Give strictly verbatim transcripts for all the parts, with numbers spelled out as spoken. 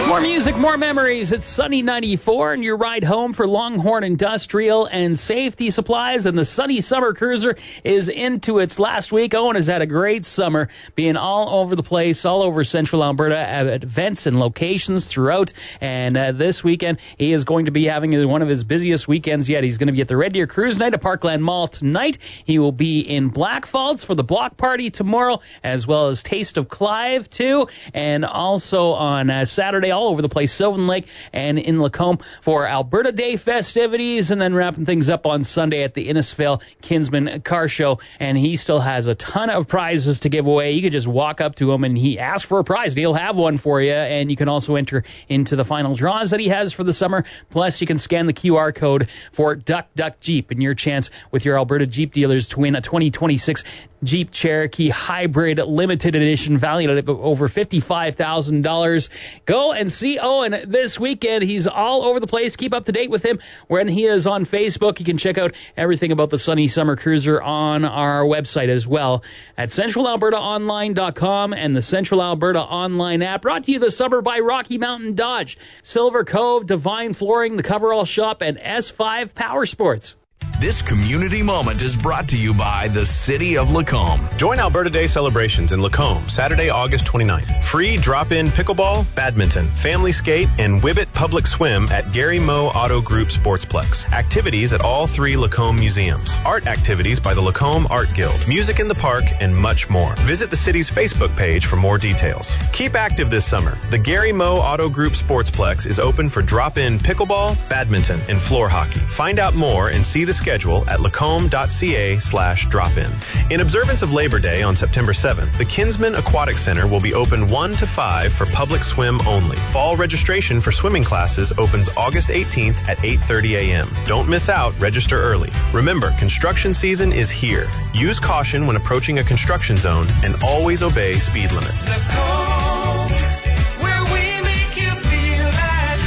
More music, more memories. It's Sunny ninety-four, and your ride home for Longhorn Industrial and Safety Supplies. And the Sunny Summer Cruiser is into its last week. Owen has had a great summer, being all over the place, all over central Alberta at events and locations throughout. And uh, this weekend, he is going to be having one of his busiest weekends yet. He's going to be at the Red Deer Cruise Night at Parkland Mall tonight. He will be in Blackfalds for the block party tomorrow, as well as Taste of Clive, too. And also on uh, Saturday, all over the place, Sylvan Lake and in Lacombe for Alberta Day festivities, and then wrapping things up on Sunday at the Innisfail Kinsman Car Show. And he still has a ton of prizes to give away. You could just walk up to him and he asks for a prize, and he'll have one for you. And you can also enter into the final draws that he has for the summer. Plus, you can scan the Q R code for Duck Duck Jeep and your chance with your Alberta Jeep dealers to win a twenty twenty-six Jeep Cherokee Hybrid Limited Edition valued at over fifty-five thousand dollars. Go and see Owen this weekend. He's all over the place. Keep up to date with him when he is on Facebook. You can check out everything about the Sunny Summer Cruiser on our website as well at central alberta online dot com and the Central Alberta Online app. Brought to you this summer by Rocky Mountain Dodge, Silver Cove, Divine Flooring, The Coverall Shop, and S five Power Sports. This community moment is brought to you by the City of Lacombe. Join Alberta Day celebrations in Lacombe, Saturday, August twenty-ninth. Free drop-in pickleball, badminton, family skate, and Whibbit Public Swim at Gary Moe Auto Group Sportsplex. Activities at all three Lacombe museums. Art activities by the Lacombe Art Guild. Music in the park, and much more. Visit the city's Facebook page for more details. Keep active this summer. The Gary Moe Auto Group Sportsplex is open for drop-in pickleball, badminton, and floor hockey. Find out more and see the schedule at lacombe.ca slash drop-in. In observance of Labor Day on September seventh, the Kinsman Aquatic Center will be open one to five for public swim only. Fall registration for swimming classes opens August eighteenth at eight thirty a.m. Don't miss out. Register early. Remember, construction season is here. Use caution when approaching a construction zone and always obey speed limits. Lacombe, where we make you feel at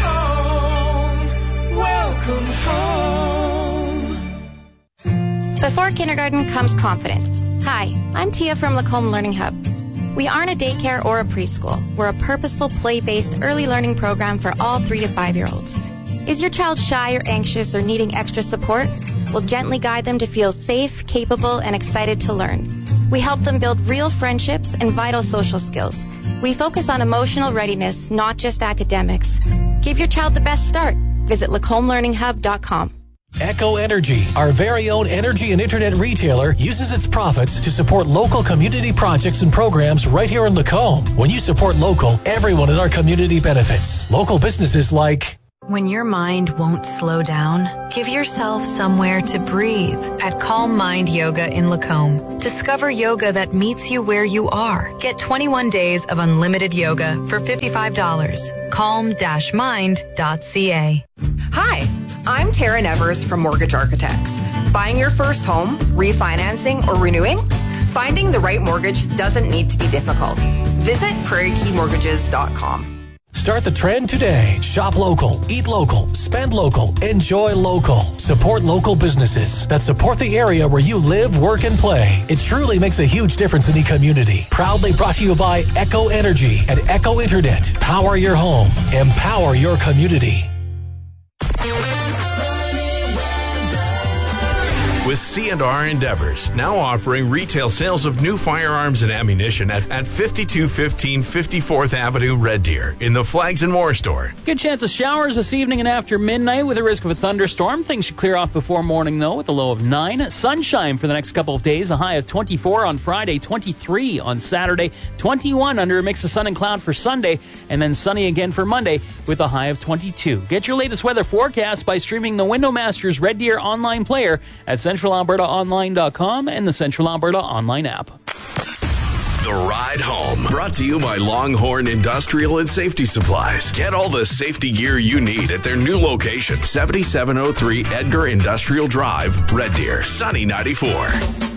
home. Welcome home. Before kindergarten comes confidence. Hi, I'm Tia from Lacombe Learning Hub. We aren't a daycare or a preschool. We're a purposeful, play-based early learning program for all three to five-year-olds. Is your child shy or anxious or needing extra support? We'll gently guide them to feel safe, capable, and excited to learn. We help them build real friendships and vital social skills. We focus on emotional readiness, not just academics. Give your child the best start. Visit lacombe learning hub dot com. Echo Energy, our very own energy and internet retailer, uses its profits to support local community projects and programs right here in Lacombe. When you support local, everyone in our community benefits. Local businesses like... When your mind won't slow down, give yourself somewhere to breathe at Calm Mind Yoga in Lacombe. Discover yoga that meets you where you are. Get twenty-one days of unlimited yoga for fifty-five dollars. calm dash mind dot c a. Hi, I'm Tara Nevers from Mortgage Architects. Buying your first home, refinancing, or renewing? Finding the right mortgage doesn't need to be difficult. Visit prairie key mortgages dot com. Start the trend today. Shop local, eat local, spend local, enjoy local. Support local businesses that support the area where you live, work, and play. It truly makes a huge difference in the community. Proudly brought to you by Echo Energy and Echo Internet. Power your home. Empower your community. With C and R Endeavors, now offering retail sales of new firearms and ammunition at, at fifty-two fifteen fifty-fourth Avenue, Red Deer, in the Flags and More store. Good chance of showers this evening and after midnight with a risk of a thunderstorm. Things should clear off before morning, though, with a low of nine. Sunshine for the next couple of days, a high of twenty-four on Friday, twenty-three on Saturday, twenty-one under a mix of sun and cloud for Sunday, and then sunny again for Monday with a high of twenty-two. Get your latest weather forecast by streaming the Window Masters Red Deer online player at central alberta online dot com and the Central Alberta Online app. The Ride Home, brought to you by Longhorn Industrial and Safety Supplies. Get all the safety gear you need at their new location, seventy-seven oh three Edgar Industrial Drive, Red Deer. Sunny ninety-four.